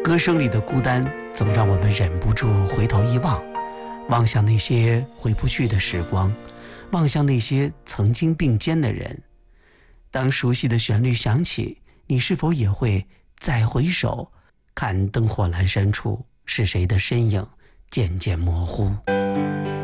歌声里的孤单总让我们忍不住回头一望，望向那些回不去的时光，望向那些曾经并肩的人。当熟悉的旋律响起，你是否也会再回首，看灯火阑珊处是谁的身影渐渐模糊？